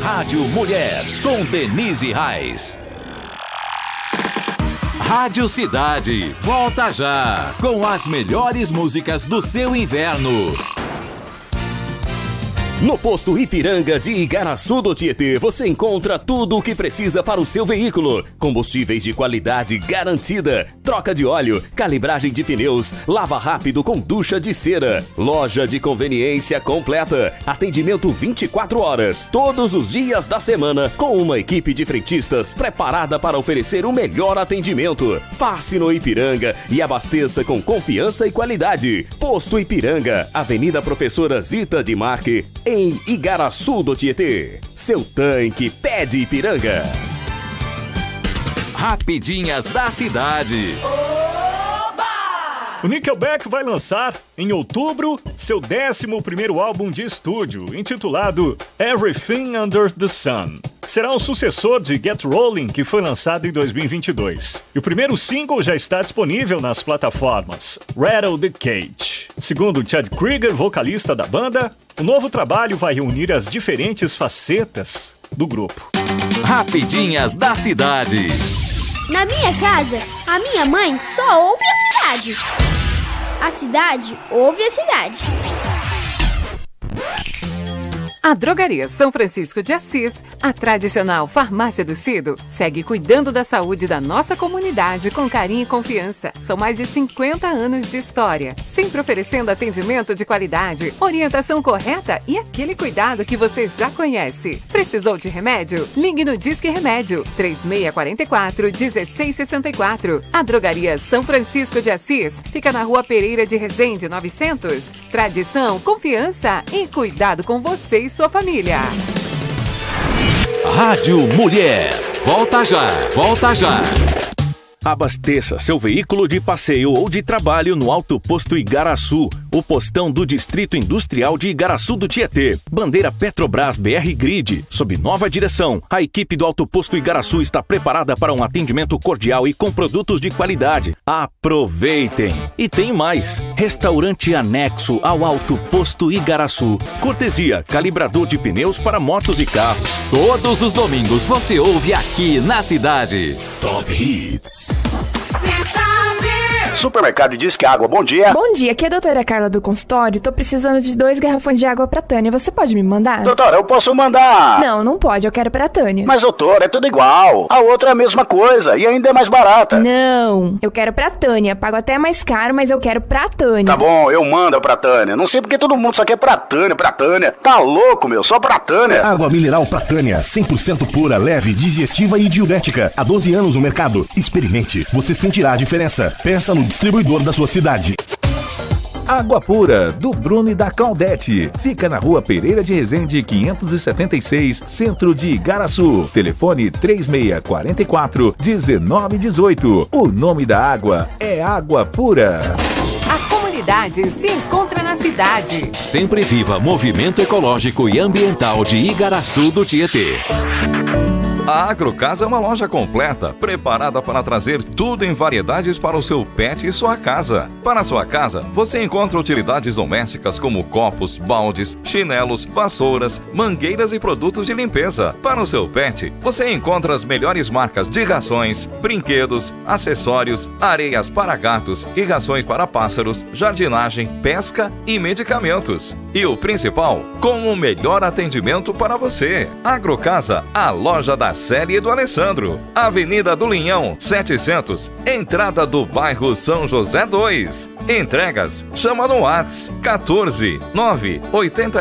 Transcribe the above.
Rádio Mulher, com Denise Reis. Rádio Cidade, volta já, com as melhores músicas do seu inverno. No posto Ipiranga de Igaraçu do Tietê, você encontra tudo o que precisa para o seu veículo. Combustíveis de qualidade garantida, troca de óleo, calibragem de pneus, lava rápido com ducha de cera. Loja de conveniência completa, atendimento 24 horas, todos os dias da semana, com uma equipe de frentistas preparada para oferecer o melhor atendimento. Passe no Ipiranga e abasteça com confiança e qualidade. Posto Ipiranga, Avenida Professora Zita de Marque, em Igaraçu do Tietê. Seu tanque pede Ipiranga. Rapidinhas da cidade. O Nickelback vai lançar, em outubro, seu 11º álbum de estúdio, intitulado Everything Under the Sun. Será o sucessor de Get Rolling, que foi lançado em 2022. E o primeiro single já está disponível nas plataformas Rattle the Cage. Segundo Chad Krieger, vocalista da banda, o novo trabalho vai reunir as diferentes facetas do grupo. Rapidinhas da cidade. Na minha casa, a minha mãe só ouve a cidade. A cidade ouve a cidade. A Drogaria São Francisco de Assis, a tradicional farmácia do Cido, segue cuidando da saúde da nossa comunidade com carinho e confiança. São mais de 50 anos de história, sempre oferecendo atendimento de qualidade, orientação correta e aquele cuidado que você já conhece. Precisou de remédio? Ligue no Disque Remédio, 3644-1664. A Drogaria São Francisco de Assis fica na Rua Pereira de Resende, 900. Tradição, confiança e cuidado com você e sua família. Rádio Mulher, volta já, volta já. Abasteça seu veículo de passeio ou de trabalho no Alto Posto Igaraçu, o postão do Distrito Industrial de Igaraçu do Tietê. Bandeira Petrobras BR Grid, sob nova direção. A equipe do Alto Posto Igaraçu está preparada para um atendimento cordial e com produtos de qualidade. Aproveitem! E tem mais! Restaurante anexo ao Alto Posto Igaraçu. Cortesia, calibrador de pneus para motos e carros. Todos os domingos você ouve aqui na cidade. Top Hits. Supermercado Disque Água, bom dia. Bom dia, aqui é a doutora Carla do consultório. Tô precisando de 2 garrafões de água pra Tânia. Você pode me mandar? Doutora, eu posso mandar. Não, não pode, eu quero pra Tânia. Mas doutora, é tudo igual. A outra é a mesma coisa e ainda é mais barata. Não, eu quero pra Tânia. Pago até mais caro, mas eu quero pra Tânia. Tá bom, eu mando pra Tânia. Não sei porque todo mundo só quer pra Tânia, pra Tânia. Tá louco, meu, só pra Tânia. Água mineral Pratânia, 100% pura, leve, digestiva e diurética. Há 12 anos no mercado. Experimente, você sentirá a diferença. Peça no distribuidor da sua cidade. Água Pura, do Bruno e da Claudete. Fica na Rua Pereira de Resende, 576, centro de Igaraçu. Telefone 3644-1918. O nome da água é Água Pura. A comunidade se encontra na cidade. Sempre viva movimento ecológico e ambiental de Igaraçu do Tietê. A Agrocasa é uma loja completa, preparada para trazer tudo em variedades para o seu pet e sua casa. Para a sua casa, você encontra utilidades domésticas como copos, baldes, chinelos, vassouras, mangueiras e produtos de limpeza. Para o seu pet, você encontra as melhores marcas de rações, brinquedos, acessórios, areias para gatos e rações para pássaros, jardinagem, pesca e medicamentos. E o principal, com o melhor atendimento para você. Agrocasa, a loja da Célia e do Alessandro. Avenida do Linhão, 700, entrada do bairro São José 2. Entregas, chama no WhatsApp 14 980